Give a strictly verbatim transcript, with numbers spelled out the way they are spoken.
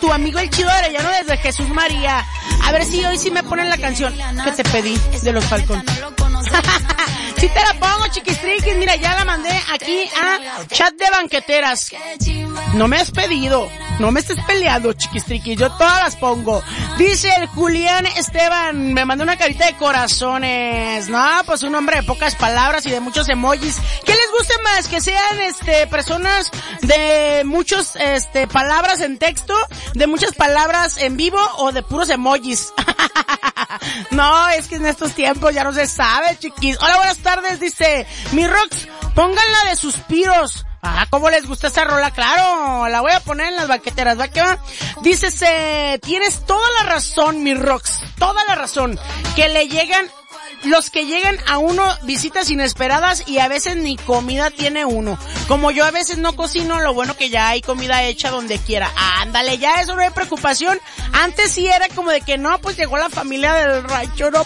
tu amigo el Chido Arellano desde Jesús María. A ver si hoy sí me ponen la canción que te pedí de Los Falcón. Si te la pongo, chiquistriquis, mira, ya la mandé aquí a Chat de Banqueteras. No me has pedido, no me estés peleando, chiquistriquis, yo todas las pongo. Dice el Julián Esteban, me mandó una carita de corazones. No, pues un hombre de pocas palabras y de muchos emojis. ¿Qué les gusta más? Que sean, este, personas de muchos, este, palabras en texto, de muchas palabras en vivo o de puros emojis. No, es que en estos tiempos ya no se sabe, chiquis. Hola, buenas tardes, dice mi Rox, pónganla de Suspiros. Ah, ¿cómo les gusta esa rola? Claro, la voy a poner en las banqueteras, ¿va que va? Dice, tienes toda la razón, mi Rox, toda la razón, que le llegan, los que llegan a uno visitas inesperadas y a veces ni comida tiene uno. Como yo a veces no cocino, lo bueno que ya hay comida hecha donde quiera. Ándale, ya eso no hay preocupación. Antes sí era como de que no, pues llegó la familia del rancho, no